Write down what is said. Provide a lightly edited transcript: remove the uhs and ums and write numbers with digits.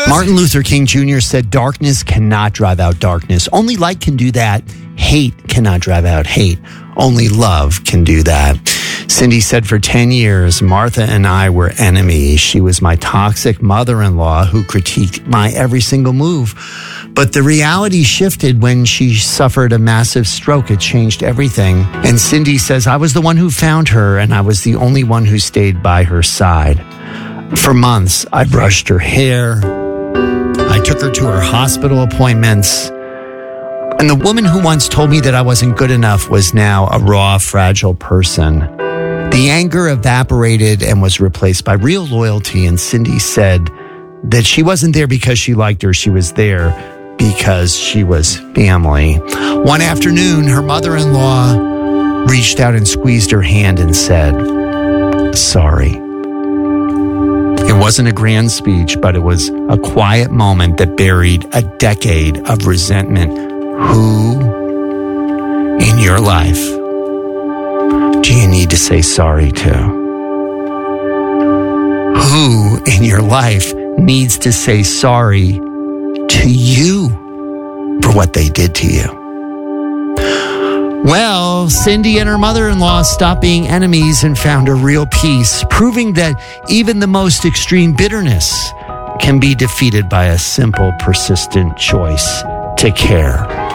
Martin Luther King Jr. said, "Darkness cannot drive out darkness. Only light can do that. Hate cannot drive out hate. Only love can do that." Cindy said, "For 10 years, Martha and I were enemies. She was my toxic mother-in-law who critiqued my every single move. But the reality shifted when she suffered a massive stroke. It changed everything." And Cindy says, "I was the one who found her, and I was the only one who stayed by her side. For months, I brushed her hair. I took her to her hospital appointments. And the woman who once told me that I wasn't good enough was now a raw, fragile person. The anger evaporated and was replaced by real loyalty." And Cindy said that she wasn't there because she liked her. She was there because she was family. One afternoon, her mother-in-law reached out and squeezed her hand and said, "Sorry." It wasn't a grand speech, but it was a quiet moment that buried a decade of resentment. Who in your life do you need to say sorry to? Who in your life needs to say sorry to you for what they did to you? Well, Cindy and her mother-in-law stopped being enemies and found a real peace, proving that even the most extreme bitterness can be defeated by a simple, persistent choice to care.